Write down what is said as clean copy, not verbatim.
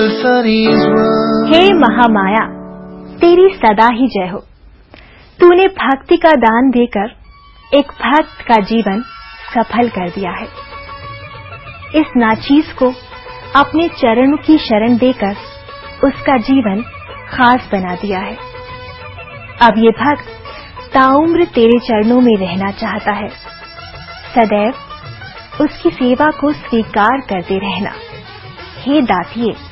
हे महामाया, तेरी सदा ही जय हो। तूने भक्ति का दान देकर एक भक्त का जीवन सफल कर दिया है। इस नाचीज को अपने चरणों की शरण देकर उसका जीवन खास बना दिया है। अब ये भक्त ताउम्र तेरे चरणों में रहना चाहता है। सदैव उसकी सेवा को स्वीकार करते रहना। हे दातिये,